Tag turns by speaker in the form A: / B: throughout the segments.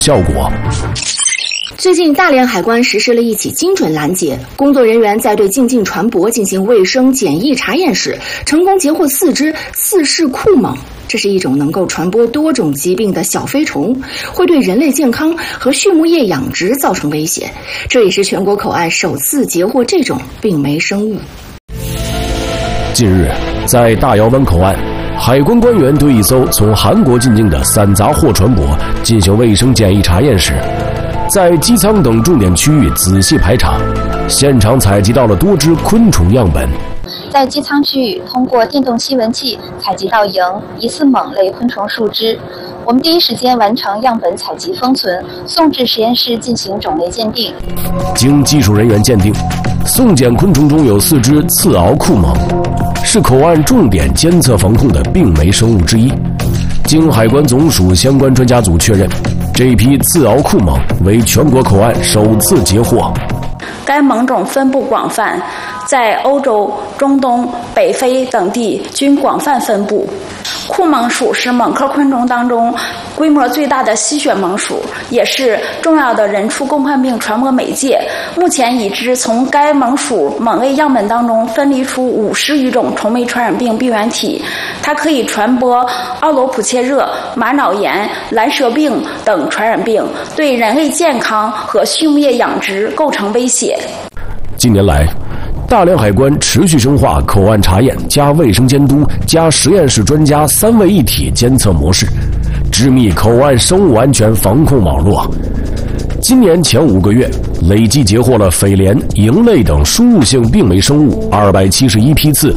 A: 效果。
B: 最近，大连海关实施了一起精准拦截，工作人员在对进境船舶进行卫生检疫查验时，成功截获4只4氏库蟒。这是一种能够传播多种疾病的小飞虫，会对人类健康和畜牧业养殖造成威胁。这也是全国口岸首次截获这种病媒生物。
A: 近日，在大窑湾口岸，海关官员对一艘从韩国进境的散杂货船舶进行卫生检疫查验时，在机舱等重点区域仔细排查，现场采集到了多只昆虫样本。
C: 在机舱区域，通过电动吸闻器采集到蝇、疑似蟒类昆虫数只。我们第一时间完成样本采集封存，送至实验室进行种类鉴定。
A: 经技术人员鉴定，送检昆虫中有4只刺螯库蟒，是口岸重点监测防控的病媒生物之一。经海关总署相关专家组确认，这批刺螯库蟒为全国口岸首次截获。
D: 该蟒种分布广泛，在欧洲、中东、北非等地均广泛分布。库蟒属是蟒科昆虫当中规模最大的吸血蟒属，也是重要的人畜共患病传播媒介。目前已知从该蟒属蟒类样本当中分离出50余种虫媒传染病病原体，它可以传播奥罗普切热、玛瑙炎、蓝舌病等传染病，对人类健康和畜牧业养殖构成威胁。
A: 近年来，大连海关持续深化口岸查验加卫生监督加实验室专家3位一体监测模式，织密口岸生物安全防控网络。今年前5个月，累计截获了蜚蠊、蝇类等输入性病媒生物271批次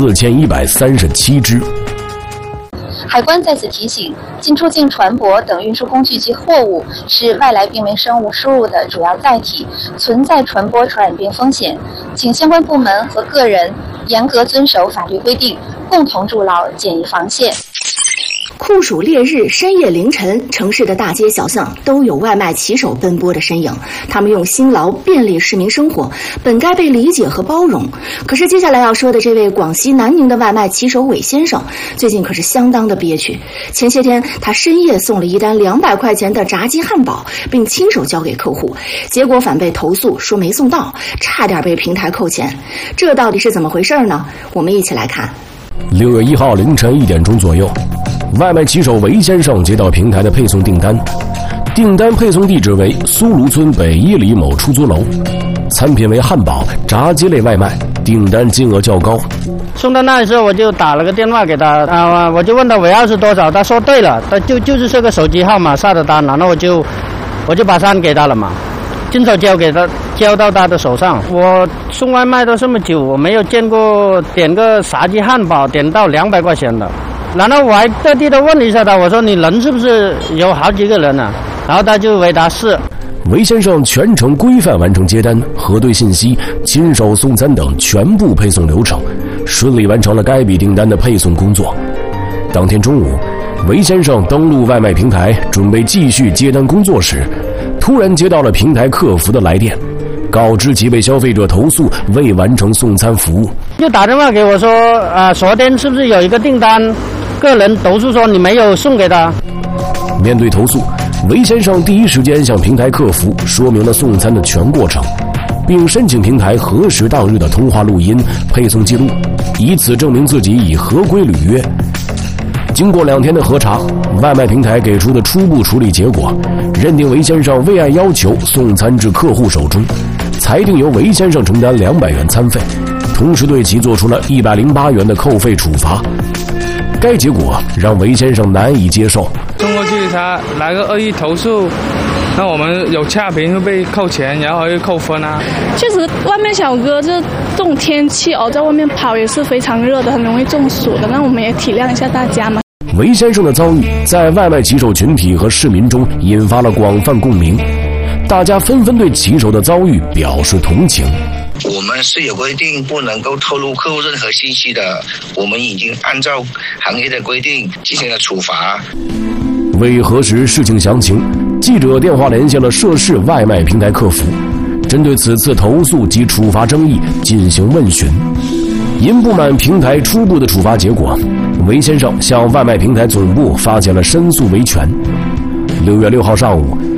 A: ，4137只。
C: 海关在此提醒，进出境船舶等运输工具及货物是外来病媒生物输入的主要载体，存在传播传染病风险，请相关部门和个人严格遵守法律规定，共同筑牢检疫防线。
B: 酷暑烈日，深夜凌晨，城市的大街小巷都有外卖骑手奔波的身影。他们用辛劳便利市民生活，本该被理解和包容。可是接下来要说的这位广西南宁的外卖骑手韦先生，最近可是相当的憋屈。前些天，他深夜送了一单200块钱的炸鸡汉堡，并亲手交给客户，结果反被投诉说没送到，差点被平台扣钱。这到底是怎么回事呢？我们一起来看。
A: 6月1号凌晨1点钟左右，外卖骑手韦先生接到平台的配送订单，订单配送地址为苏卢村北1里某出租楼，产品为汉堡、炸鸡类外卖，订单金额较高。
E: 送到那的时候，我就打了个电话给他，我就问他尾号是多少，他说对了，他就是这个手机号码下的单，然后我就把单给他了嘛，亲手交到他的手上。我送外卖都这么久，我没有见过点个炸鸡汉堡点到200块钱的。然后我还特地的问了一下他，我说你人是不是有好几个人啊？然后他就回答是。
A: 韦先生全程规范完成接单、核对信息、亲手送餐等全部配送流程，顺利完成了该笔订单的配送工作。当天中午，韦先生登录外卖平台准备继续接单工作时，突然接到了平台客服的来电，告知其被消费者投诉未完成送餐服务。
E: 就打电话给我说，昨天是不是有一个订单，个人投诉说你没有送给他。
A: 面对投诉，韦先生第一时间向平台客服说明了送餐的全过程，并申请平台核实当日的通话录音、配送记录，以此证明自己已合规履约。经过2天的核查，外卖平台给出的初步处理结果，认定韦先生未按要求送餐至客户手中，裁定由韦先生承担200元餐费，同时对其做出了108元的扣费处罚。该结果让韦先生难以接受。
F: 送过去他来个恶意投诉，那我们有差评会被扣钱，然后又扣分啊。
G: 确实，外卖小哥就是这种天气在外面跑也是非常热的，很容易中暑的。那我们也体谅一下大家嘛。
A: 韦先生的遭遇在外卖骑手群体和市民中引发了广泛共鸣，大家纷纷对骑手的遭遇表示同情。
H: 我们是有规定不能够透露客户任何信息的，我们已经按照行业的规定进行了处罚。
A: 为核实事情详情，记者电话联系了涉事外卖平台客服，针对此次投诉及处罚争议进行问询。因不满平台初步的处罚结果，韦先生向外卖平台总部发起了申诉维权。6月6号上午，